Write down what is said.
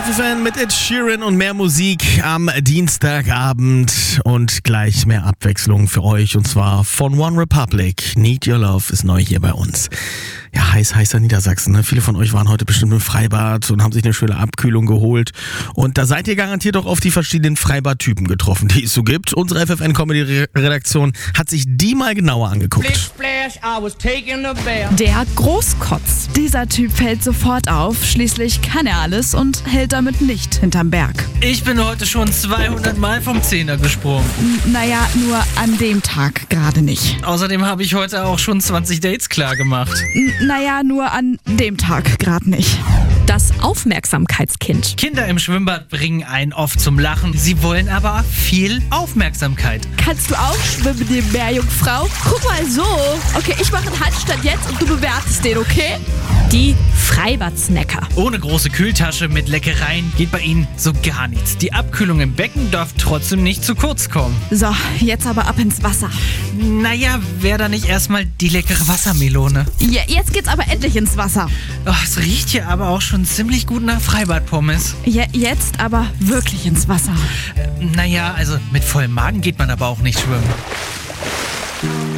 FFN mit Ed Sheeran und mehr Musik am Dienstagabend und gleich mehr Abwechslung für euch und zwar von One Republic. Need Your Love ist neu hier bei uns. Ja, heißer Niedersachsen. Ne? Viele von euch waren heute bestimmt im Freibad und haben sich eine schöne Abkühlung geholt. Und da seid ihr garantiert auch auf die verschiedenen Freibadtypen getroffen, die es so gibt. Unsere FFN-Comedy-Redaktion hat sich die mal genauer angeguckt. Der Großkotz. Dieser Typ fällt sofort auf. Schließlich kann er alles und hält damit nicht hinterm Berg. Ich bin heute schon 200 Mal vom Zehner gesprungen. Naja, nur an dem Tag gerade nicht. Außerdem habe ich heute auch schon 20 Dates klar gemacht. Naja, nur an dem Tag gerade nicht. Das Aufmerksamkeitskind. Kinder im Schwimmbad bringen einen oft zum Lachen. Sie wollen aber viel Aufmerksamkeit. Kannst du auch schwimmen, die Meerjungfrau? Guck mal so. Okay, ich mache einen Handstand jetzt und du bewertest den, okay? Die Freibad-Snacker. Ohne große Kühltasche mit Leckereien geht bei ihnen so gar nichts. Die Abkühlung im Becken darf trotzdem nicht zu kurz kommen. So, jetzt aber ab ins Wasser. Naja, wäre da nicht erstmal die leckere Wassermelone? Ja, jetzt geht's aber endlich ins Wasser. Oh, es riecht hier aber auch schon ziemlich gut nach Freibadpommes. Ja, jetzt aber wirklich ins Wasser. Naja, also mit vollem Magen geht man aber auch nicht schwimmen.